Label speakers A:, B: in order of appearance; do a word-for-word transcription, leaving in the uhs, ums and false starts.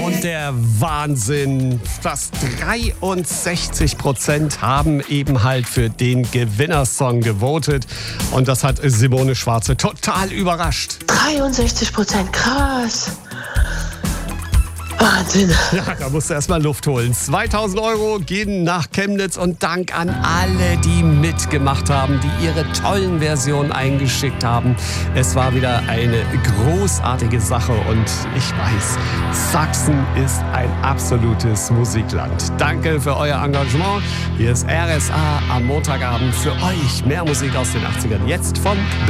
A: Und der Wahnsinn, fast dreiundsechzig Prozent haben eben halt für den Gewinnersong gewotet. Und das hat Simone Schwarze total überrascht.
B: dreiundsechzig Prozent, krass. Wahnsinn.
A: Ja, da musst du erstmal Luft holen. zweitausend Euro gehen nach Chemnitz und Dank an alle, die mitgemacht haben, die ihre tollen Versionen eingeschickt haben. Es war wieder eine großartige Sache und ich weiß, Sachsen ist ein absolutes Musikland. Danke für euer Engagement. Hier ist R S A am Montagabend für euch. Mehr Musik aus den achtzigern jetzt von